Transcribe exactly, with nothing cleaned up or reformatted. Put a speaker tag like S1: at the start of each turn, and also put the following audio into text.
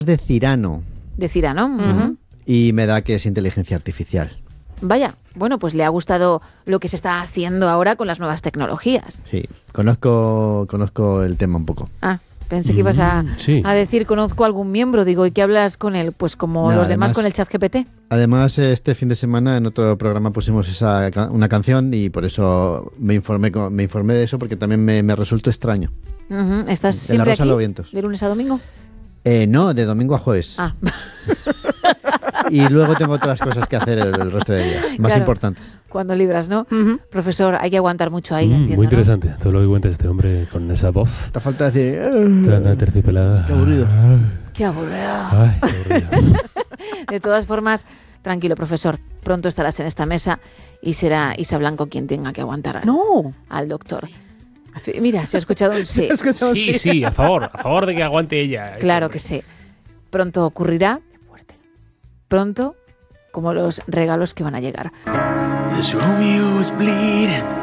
S1: de Cyrano.
S2: De Cyrano. Uh-huh.
S1: Y me da que es inteligencia artificial.
S2: Vaya, bueno, pues le ha gustado lo que se está haciendo ahora con las nuevas tecnologías.
S1: Sí, conozco, conozco el tema un poco.
S2: Ah, pensé que ibas a,
S3: Mm, sí.
S2: a decir, conozco a algún miembro, digo, ¿y qué hablas con él? Pues como
S1: No,
S2: los demás
S1: además-
S2: con el ChatGPT.
S1: Además, este fin de semana en otro programa pusimos esa ca- una canción y por eso me informé, co- me informé de eso porque también me, me resultó extraño.
S2: Uh-huh. ¿Estás
S1: De la
S2: siempre
S1: Rosa
S2: aquí?
S1: de los Vientos.
S2: ¿De lunes a domingo?
S1: Eh, no, de domingo a jueves.
S2: Ah,
S1: Y luego tengo otras cosas que hacer el, el resto de días, más
S2: Claro.
S1: importantes.
S2: cuando libras, ¿no?
S4: Ujú.
S2: Profesor, hay que aguantar mucho ahí,
S3: Mm,
S2: entiendo,
S3: muy
S2: ¿no?
S3: interesante todo lo que cuenta este hombre con esa voz
S1: Te falta decir... "Ah".
S3: tan aterciopelada.
S1: Qué aburrido.
S2: Qué aburrido.
S3: Ay, qué aburrido.
S2: De todas formas, tranquilo, profesor. Pronto estarás en esta mesa y será Isa Blanco quien tenga que aguantar al,
S4: No.
S2: al doctor. F- Mira, se ha escuchado un sí.
S4: Escuchamos,
S3: Sí, sí, a favor, a favor de que aguante ella.
S2: Claro que sí. Pronto ocurrirá. Pronto, como los regalos que van a llegar.
S5: As Romeo was bleeding